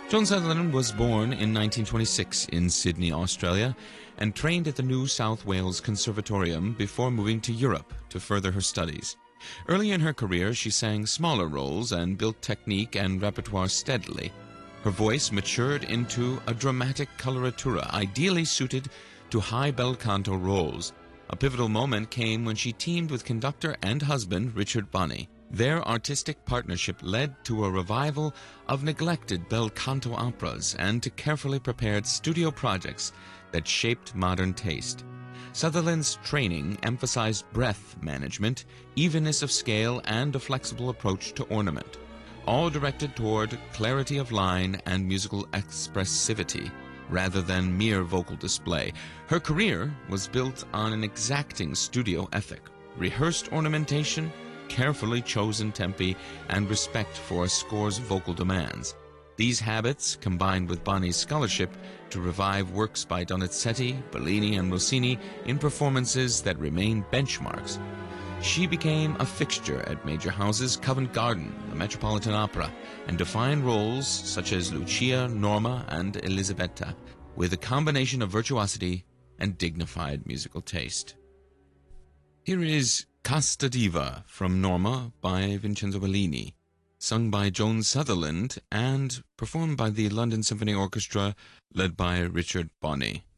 Joan Sutherland was born in 1926 in Sydney, Australia, and trained at the New South Wales Conservatorium before moving to Europe to further her studies. Early in her career, she sang smaller roles and built technique and repertoire steadily. Her voice matured into a dramatic coloratura, ideally suited to high bel canto roles. A pivotal moment came when she teamed with conductor and husband Richard Bonney. Their artistic partnership led to a revival of neglected bel canto operas and to carefully prepared studio projects that shaped modern taste. Sutherland's training emphasized breath management, evenness of scale, and a flexible approach to ornament, all directed toward clarity of line and musical expressivity rather than mere vocal display. Her career was built on an exacting studio ethic, rehearsed ornamentation, carefully chosen tempi, and respect for a score's vocal demands. These habits, combined with Bonney's scholarship, to revive works by Donizetti, Bellini, and Rossini in performances that remain benchmarks. She became a fixture at major houses, Covent Garden, the Metropolitan Opera, and defined roles such as Lucia, Norma, and Elisabetta, with a combination of virtuosity and dignified musical taste. Here is Casta Diva from Norma by Vincenzo Bellini, sung by Joan Sutherland and performed by the London Symphony Orchestra led by Richard Bonney.